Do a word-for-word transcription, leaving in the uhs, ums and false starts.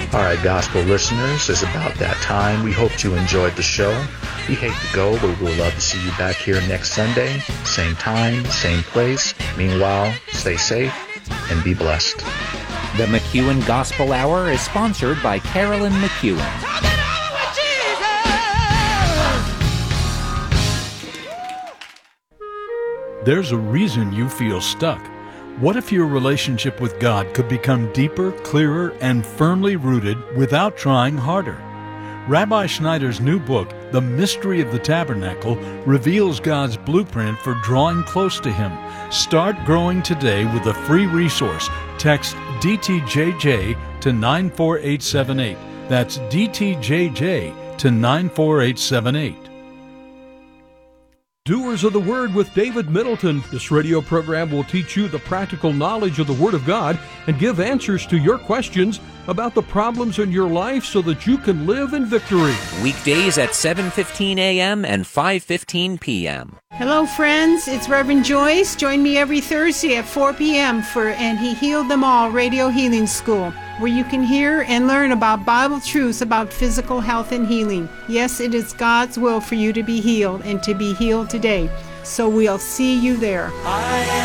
All right, gospel listeners, it's about that time. We hope you enjoyed the show. We hate to go, but we would love to see you back here next Sunday. Same time, same place. Meanwhile, stay safe and be blessed. The McEwen Gospel Hour is sponsored by Carolyn McEwen. There's a reason you feel stuck. What if your relationship with God could become deeper, clearer, and firmly rooted without trying harder? Rabbi Schneider's new book, The Mystery of the Tabernacle, reveals God's blueprint for drawing close to Him. Start growing today with a free resource. Text D T J J to nine four eight seven eight. That's D T J J to nine four eight seven eight. Doers of the Word with David Middleton. This radio program will teach you the practical knowledge of the Word of God and give answers to your questions about the problems in your life so that you can live in victory. Weekdays at seven fifteen a.m. and five fifteen p.m. Hello, friends. It's Reverend Joyce. Join me every Thursday at four p.m. for And He Healed Them All Radio Healing School, where you can hear and learn about Bible truths about physical health and healing. Yes, it is God's will for you to be healed and to be healed today. So we'll see you there. I am